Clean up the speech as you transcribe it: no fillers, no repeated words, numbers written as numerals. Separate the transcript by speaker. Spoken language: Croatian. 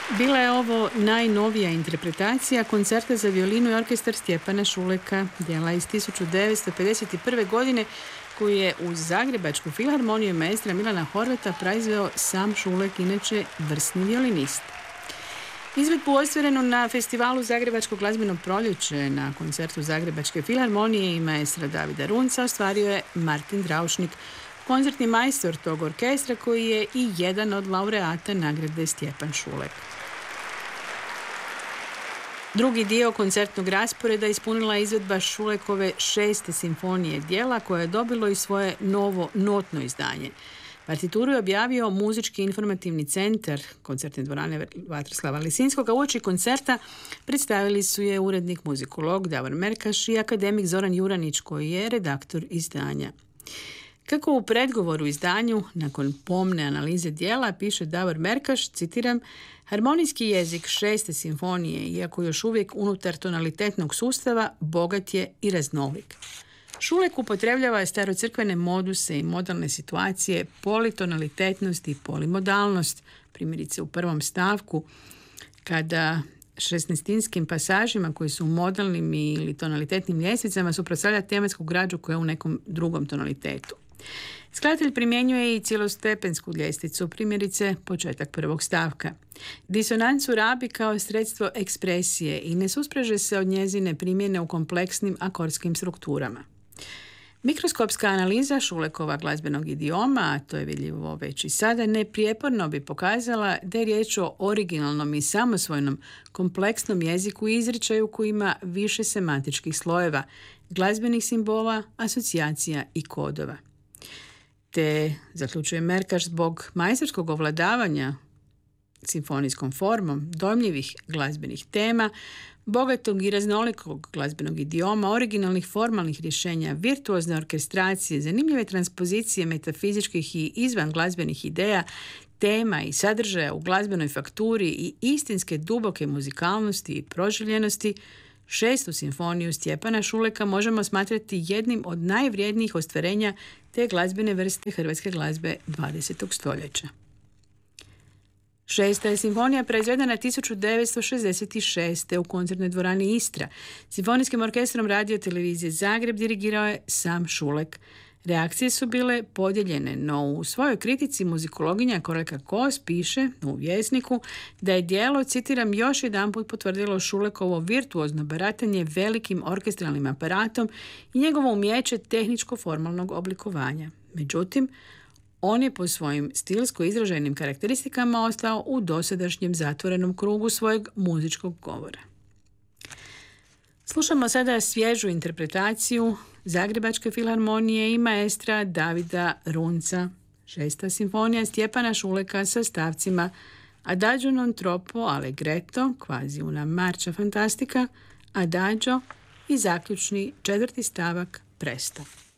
Speaker 1: Bila je ovo najnovija interpretacija koncerta za violinu i orkestar Stjepana Šuleka, djela iz 1951. godine, koju je uz Zagrebačku filharmoniju maestra Milana Horvata proizveo sam Šulek, inače vrsni violinist. Izvedbu ostvarenu na festivalu Zagrebačko glazbeno proljeće na koncertu Zagrebačke filharmonije i maestra Davida Runca ostvario je Martin Draušnik, koncertni majstor tog orkestra koji je i jedan od laureata nagrade Stjepan Šulek. Drugi dio koncertnog rasporeda ispunila izvedba Šulekove 6. simfonije djela koje je dobilo i svoje novo notno izdanje. Partituru je objavio Muzički informativni centar koncertne dvorane Vatroslava Lisinskog, a uoči koncerta predstavili su je urednik muzikolog Davor Merkaš i akademik Zoran Juranić koji je redaktor izdanja. Kako u predgovoru izdanju, nakon pomne analize djela, piše Davor Merkaš, citiram, harmonijski jezik 6. simfonije, iako još uvijek unutar tonalitetnog sustava, bogat je i raznolik. Šulek upotrebljava starocrkvene moduse i modalne situacije, politonalitetnost i polimodalnost, primjerice u prvom stavku, kada šesnaestinskim pasažima koji su u modalnim ili tonalitetnim ljestvicama suprotstavlja tematsku građu koja je u nekom drugom tonalitetu. Skladatelj primjenjuje i cijelostepensku ljestvicu, primjerice početak prvog stavka. Disonancu rabi kao sredstvo ekspresije i ne suspreže se od njezine primjene u kompleksnim akordskim strukturama. Mikroskopska analiza Šulekova glazbenog idioma, a to je vidljivo već i sada, neprijeporno bi pokazala da je riječ o originalnom i samosvojnom kompleksnom jeziku i izričaju koji ima više semantičkih slojeva, glazbenih simbola, asocijacija i kodova. Te, zaključuje Merkaš, zbog majstorskog ovladavanja simfonijskom formom, dojmljivih glazbenih tema, bogatog i raznolikog glazbenog idioma, originalnih formalnih rješenja, virtuozne orkestracije, zanimljive transpozicije metafizičkih i izvan glazbenih ideja, tema i sadržaja u glazbenoj fakturi i istinske duboke muzikalnosti i proživljenosti, 6. simfoniju Stjepana Šuleka možemo smatrati jednim od najvrijednijih ostvarenja te glazbene vrste hrvatske glazbe 20. stoljeća. 6. simfonija proizvedena 1966. u koncertnoj dvorani Istra. Simfonijskim orkestrom Radio televizije Zagreb dirigirao je sam Šulek. Reakcije su bile podijeljene, no u svojoj kritici muzikologinja Koreka Kos piše u Vjesniku da je djelo, citiram, još jedanput potvrdilo Šulekovo virtuozno baratanje velikim orkestralnim aparatom i njegovo umijeće tehničko-formalnog oblikovanja. Međutim, on je po svojim stilsko izraženim karakteristikama ostao u dosadašnjem zatvorenom krugu svojeg muzičkog govora. Slušamo sada svježu interpretaciju Zagrebačke filharmonije i maestra Davida Runca. 6. simfonija Stjepana Šuleka sa stavcima Adagio non troppo allegretto, quasi una marcia fantastica, Adagio i zaključni 4. stavak Presto.